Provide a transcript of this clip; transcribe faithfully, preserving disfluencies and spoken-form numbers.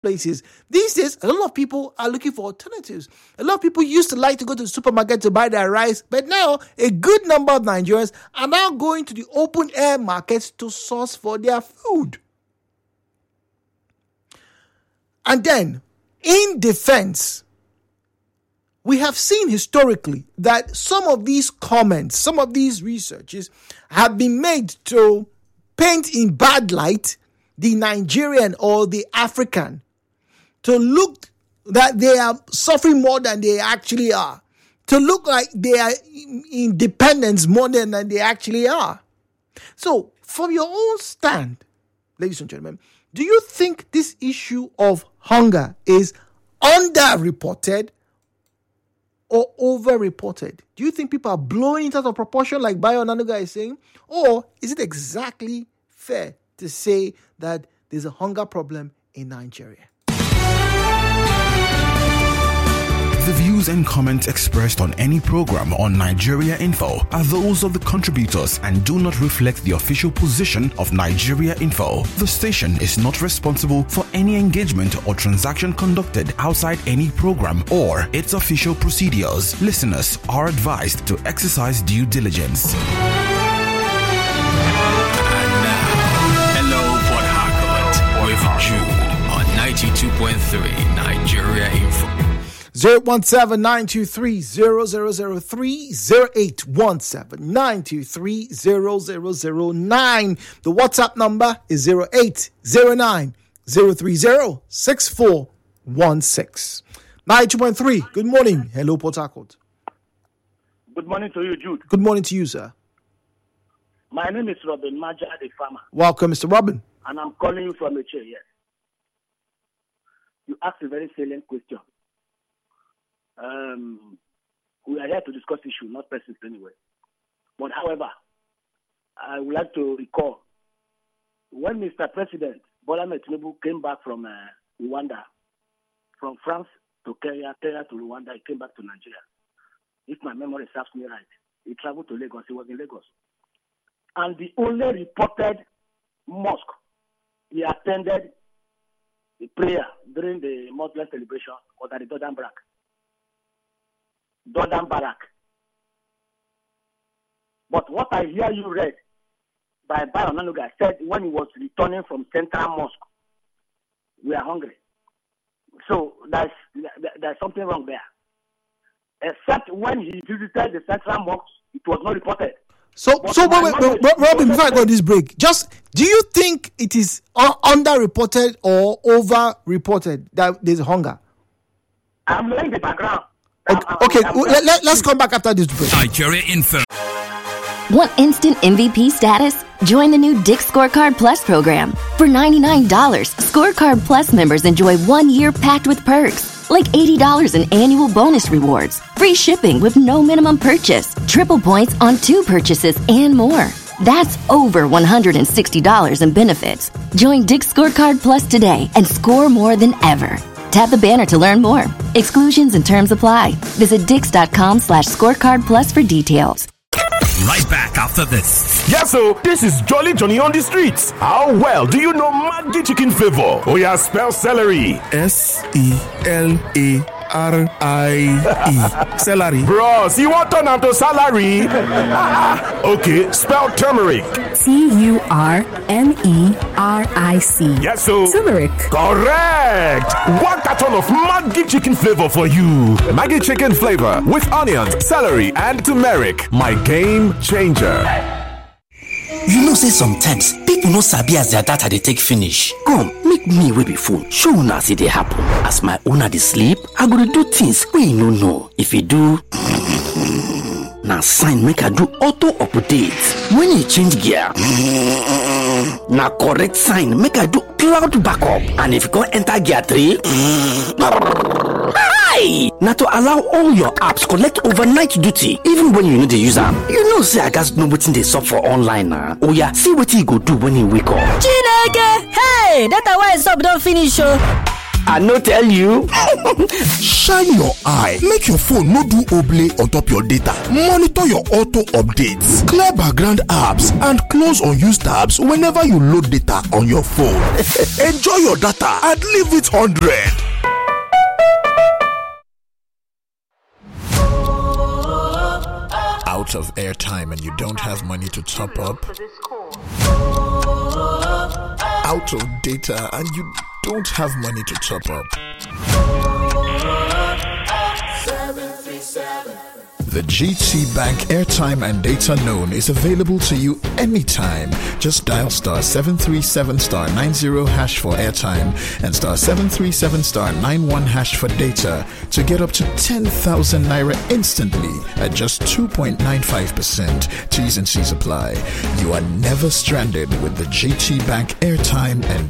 places. These days, a lot of people are looking for alternatives. A lot of people used to like to go to the supermarket to buy their rice, but now a good number of Nigerians are now going to the open air markets to source for their food. And then, in defense, we have seen historically that some of these comments, some of these researches have been made to paint in bad light the Nigerian or the African, to look that they are suffering more than they actually are, to look like they are independent more than they actually are. So, from your own stand, ladies and gentlemen, do you think this issue of hunger is underreported or overreported? Do you think people are blowing it out of proportion like Bayo Onanuga is saying? Or is it exactly fair to say that there's a hunger problem in Nigeria? The views and comments expressed on any program on Nigeria Info are those of the contributors and do not reflect the official position of Nigeria Info. The station is not responsible for any engagement or transaction conducted outside any program or its official procedures. Listeners are advised to exercise due diligence. And now, hello Port Harcourt with Jude on ninety-two point three Nigeria Info. zero one seven nine two three zero zero zero three, zero eight one seven nine two three zero zero zero nine. The WhatsApp number is zero eight zero nine zero three zero six four one six. ninety-two point three, good morning. Hello, Port Harcourt. Good morning to you, Jude. Good morning to you, sir. My name is Robin Maja, the farmer. Welcome, Mister Robin. And I'm calling you from a chair, yes. You asked a very salient question. Um, we are here to discuss issue, not persons anyway. But however, I would like to recall when Mister President Bola Ahmed Tinubu came back from uh, Rwanda, from France to Kenya, Kenya to Rwanda, he came back to Nigeria. If my memory serves me right, he traveled to Lagos. He was in Lagos. And the only reported mosque he attended the prayer during the Muslim celebration was at the Dodan Barak. Dodan Barak. But what I hear you read by Bayo Onanuga said when he was returning from Central Mosque, we are hungry. So there's, there's something wrong there. Except when he visited the Central Mosque, it was not reported. So, but so wait, wait, wait, Robin, before I go on this break, just do you think it is uh, underreported or over-reported that there's hunger? I'm laying the background. Okay, I'm, okay I'm, well, I'm, let, let's come back after this break. Nigeria Info. Want instant M V P status? Join the new Dick's Scorecard Plus program. For ninety-nine dollars, Scorecard Plus members enjoy one year packed with perks, like eighty dollars in annual bonus rewards, free shipping with no minimum purchase, triple points on two purchases, and more. That's over one hundred sixty dollars in benefits. Join Dick's Scorecard Plus today and score more than ever. Tap the banner to learn more. Exclusions and terms apply. Visit dix.com slash scorecard plus for details. Right back after this. Yeah, so this is Jolly Johnny on the streets. How well do you know Maggi chicken flavor? Oh yeah, spell celery. S E L A R I E. Celery. Bros, you want turn into salary? Okay, spell turmeric. T U R M E R I C. Yes, so turmeric. Correct. One carton of Maggi chicken flavor for you. Maggi chicken flavor with onions, celery, and turmeric. My game changer. You know say sometimes people no sabi as their data they take finish. Come, make me wey be phone. Show una see they happen. As my owner dey sleep, I go dey do things wey you no know. If you do, na sign make I do auto update. When you change gear, na correct sign make I do cloud backup. And if you go enter gear three, hi! Na to allow all your apps collect overnight duty, even when you no dey use am. You know say I gats know wetin dey sup for online na. Oh yeah, see wetin you go do when you wake up. Chineke! Hey! Data why stop don finish oh! I no tell you. Shine your eye. Make your phone no do oblay on top your data. Monitor your auto updates. Clear background apps and close unused tabs whenever you load data on your phone. Enjoy your data and leave it one hundred. Out of airtime and you don't have money to top up? Out of data and you don't have money to top up? The G T Bank airtime and data loan is available to you anytime. Just dial star seven three seven star nine zero hash for airtime and star seven three seven star nine one hash for data to get up to ten thousand naira instantly at just two point nine five percent. T's and C's apply. You are never stranded with the G T Bank airtime and